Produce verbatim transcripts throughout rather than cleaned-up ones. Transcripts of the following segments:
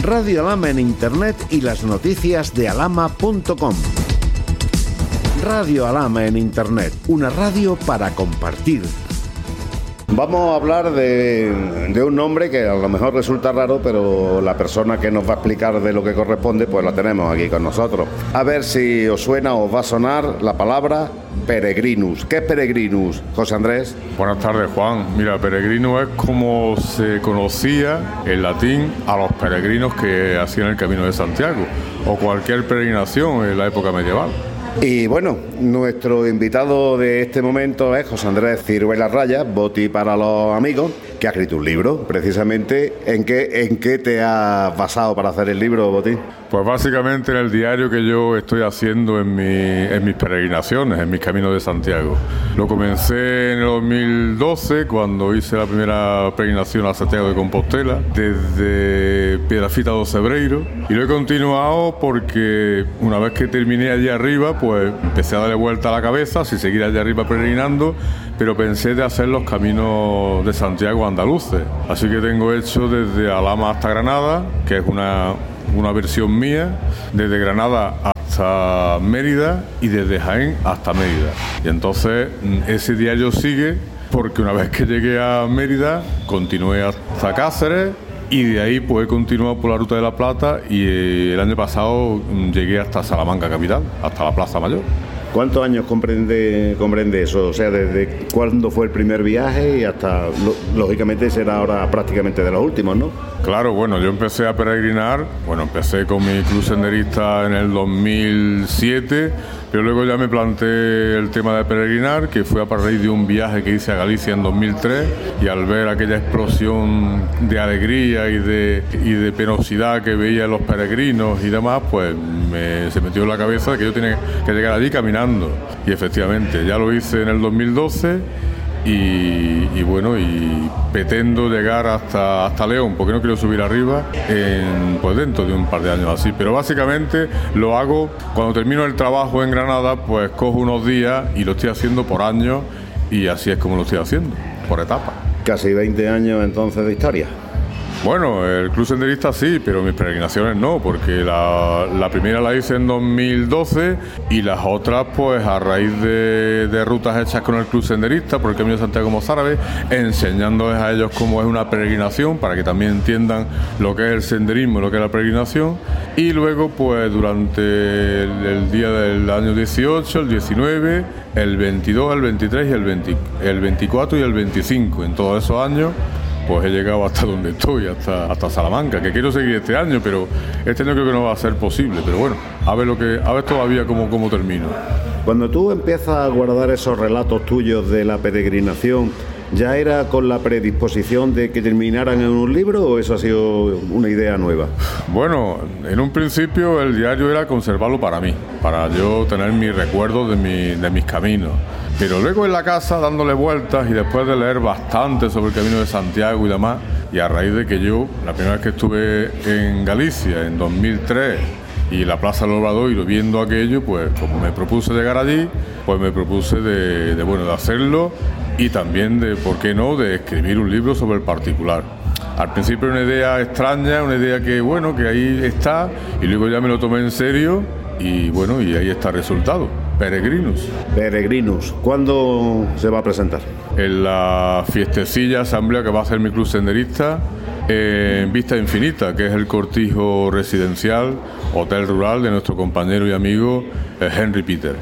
Radio Alhama en Internet y las noticias de alhama punto com. Radio Alhama en Internet, una radio para compartir. Vamos a hablar de, de un nombre que a lo mejor resulta raro, pero la persona que nos va a explicar de lo que corresponde, pues la tenemos aquí con nosotros. A ver si os suena o os va a sonar la palabra peregrinus. ¿Qué es peregrinus, José Andrés? Buenas tardes, Juan. Mira, peregrino es como se conocía en latín a los peregrinos que hacían el Camino de Santiago o cualquier peregrinación en la época medieval. Y bueno, nuestro invitado de este momento es José Andrés Ciruela Raya, Boti para los amigos, que ha escrito un libro, precisamente. ¿En qué, en qué te has basado para hacer el libro, Boti? Pues básicamente en el diario que yo estoy haciendo en, mi, en mis peregrinaciones, en mis caminos de Santiago. Lo comencé en el dos mil doce, cuando hice la primera peregrinación a Santiago de Compostela, desde Piedrafita do Cebreiro, y lo he continuado porque una vez que terminé allí arriba, pues empecé a darle vuelta a la cabeza, si seguir allá arriba peregrinando, pero pensé de hacer los caminos de Santiago andaluces. Así que tengo hecho desde Alhama hasta Granada, que es una, una versión mía, desde Granada hasta Mérida y desde Jaén hasta Mérida. Y entonces ese diario sigue, porque una vez que llegué a Mérida, continué hasta Cáceres, y de ahí pues he continuado por la Ruta de la Plata y el año pasado llegué hasta Salamanca capital, hasta la Plaza Mayor. ¿Cuántos años comprende, comprende eso? O sea, ¿desde cuándo fue el primer viaje y hasta, lógicamente, será ahora prácticamente de los últimos, ¿no? Claro, bueno, yo empecé a peregrinar, bueno, empecé con mi club senderista en el dos mil siete, pero luego ya me planteé el tema de peregrinar, que fue a raíz de un viaje que hice a Galicia en dos mil tres, y al ver aquella explosión de alegría y de, y de penosidad que veía en los peregrinos y demás, pues me, se metió en la cabeza que yo tenía que llegar allí caminando. Y efectivamente, ya lo hice en el dos mil doce y, y bueno, y pretendo llegar hasta, hasta León, porque no quiero subir arriba en, pues dentro de un par de años así. Pero básicamente lo hago cuando termino el trabajo en Granada, pues cojo unos días y lo estoy haciendo por años, y así es como lo estoy haciendo, por etapas. Casi veinte años entonces de historia. Bueno, el club senderista sí, pero mis peregrinaciones no, porque la, la primera la hice en dos mil doce y las otras pues a raíz de, de rutas hechas con el club senderista por el Camino de Santiago Mozárabe, enseñándoles a ellos cómo es una peregrinación para que también entiendan lo que es el senderismo y lo que es la peregrinación. Y luego pues durante el, el día del año dieciocho, el diecinueve, el veintidós, el veintitrés y el, veinte, el veinticuatro y el veinticinco, en todos esos años pues he llegado hasta donde estoy, hasta, hasta Salamanca, que quiero seguir este año, pero este año creo que no va a ser posible. Pero bueno, a ver lo que, a ver todavía cómo, cómo termino. Cuando tú empiezas a guardar esos relatos tuyos de la peregrinación, ¿ya era con la predisposición de que terminaran en un libro o eso ha sido una idea nueva? Bueno, en un principio el diario era conservarlo para mí, para yo tener mis recuerdos de, mi, de mis caminos. Pero luego en la casa, dándole vueltas y después de leer bastante sobre el Camino de Santiago y demás, y a raíz de que yo, la primera vez que estuve en Galicia, en dos mil tres, y la Plaza del Obradoiro, viendo aquello, pues como me propuse llegar allí, pues me propuse de, de, bueno, de hacerlo, y también de, ¿por qué no?, de escribir un libro sobre el particular. Al principio una idea extraña, una idea que, bueno, que ahí está, y luego ya me lo tomé en serio, y bueno, y ahí está el resultado. Peregrinus. Peregrinus. ¿Cuándo se va a presentar? En la fiestecilla asamblea que va a hacer mi club senderista en Vista Infinita, que es el cortijo residencial, hotel rural de nuestro compañero y amigo Henry Peter.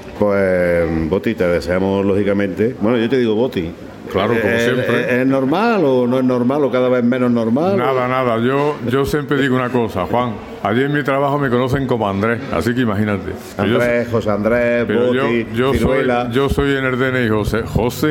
Pues, Boti, te deseamos lógicamente... Bueno, yo te digo Boti. Claro, como siempre. ¿Es, es normal o no es normal o cada vez menos normal? Nada, o... nada. Yo, yo siempre digo una cosa, Juan. Allí en mi trabajo me conocen como Andrés, así que imagínate. Andrés, yo, José Andrés, Boti, yo, yo soy, yo soy en el D N I José. José.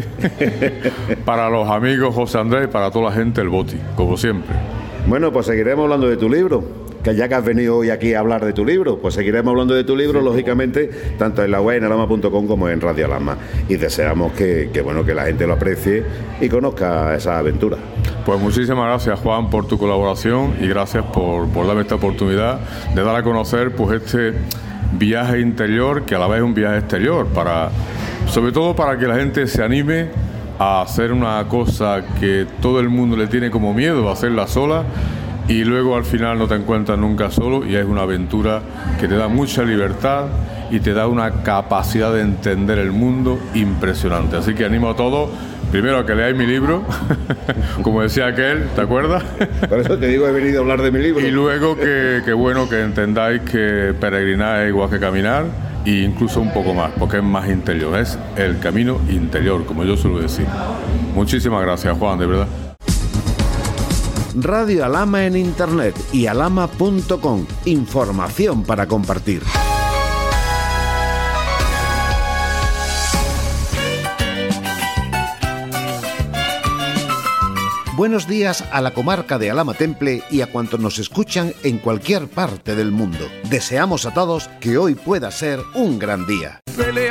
Para los amigos José Andrés y para toda la gente el Boti, como siempre. Bueno, pues seguiremos hablando de tu libro. Que ya que has venido hoy aquí a hablar de tu libro, pues seguiremos hablando de tu libro, sí, lógicamente, tanto en la web en alhama punto com como en Radio Alhama. Y deseamos que, que, bueno, que la gente lo aprecie y conozca esa aventura. Pues muchísimas gracias, Juan, por tu colaboración y gracias por, por darme esta oportunidad de dar a conocer pues este viaje interior, que a la vez es un viaje exterior, para, sobre todo para que la gente se anime a hacer una cosa que todo el mundo le tiene como miedo, a hacerla sola, y luego al final no te encuentras nunca solo y es una aventura que te da mucha libertad y te da una capacidad de entender el mundo impresionante. Así que animo a todos, primero a que leáis mi libro, como decía aquel, ¿te acuerdas? Por eso te digo, he venido a hablar de mi libro. Y luego que, que bueno, que entendáis que peregrinar es igual que caminar, e incluso un poco más, porque es más interior, es el camino interior, como yo suelo decir. Muchísimas gracias, Juan, de verdad. Radio Alhama en internet y alhama punto com. Información para compartir. Buenos días a la comarca de Alhama Temple y a cuantos nos escuchan en cualquier parte del mundo. Deseamos a todos que hoy pueda ser un gran día.